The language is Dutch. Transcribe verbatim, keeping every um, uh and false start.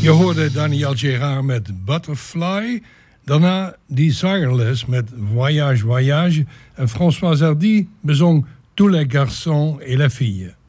Je hoorde Daniel Gérard met Butterfly. Daarna Desireless met Voyage Voyage. En François Hardy bezong Tous les garçons et les filles.